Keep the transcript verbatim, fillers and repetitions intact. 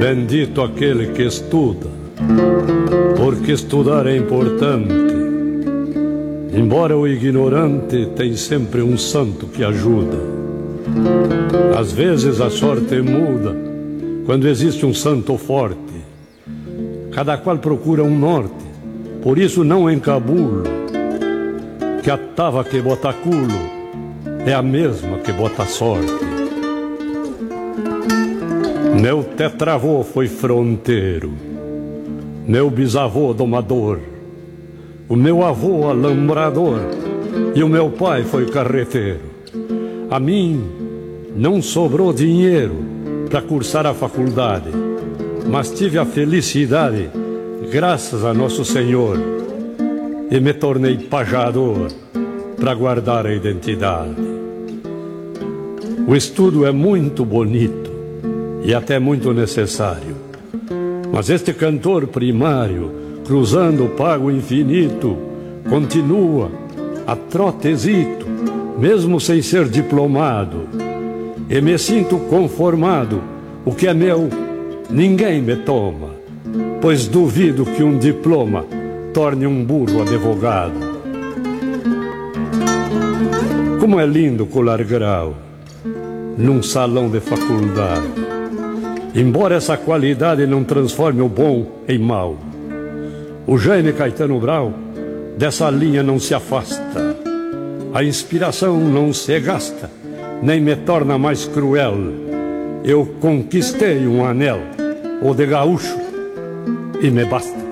Bendito aquele que estuda, porque estudar é importante. Embora o ignorante tem sempre um santo que ajuda. Às vezes a sorte muda quando existe um santo forte. Cada qual procura um norte, por isso não encabulo que a tava que bota culo é a mesma que bota sorte. Meu tetravô foi fronteiro, meu bisavô domador, o meu avô alambrador e o meu pai foi carreteiro. A mim não sobrou dinheiro para cursar a faculdade, mas tive a felicidade graças a Nosso Senhor e me tornei pajador para guardar a identidade. O estudo é muito bonito e até muito necessário, mas este cantor primário, cruzando o pago infinito, continua a trotezito, mesmo sem ser diplomado, e me sinto conformado, o que é meu ninguém me toma, pois duvido que um diploma torne um burro advogado. Como é lindo colar grau num salão de faculdade, embora essa qualidade não transforme o bom em mal. O Jaime Caetano Brau dessa linha não se afasta. A inspiração não se gasta, nem me torna mais cruel. Eu conquistei um anel, o de gaúcho, e me basta.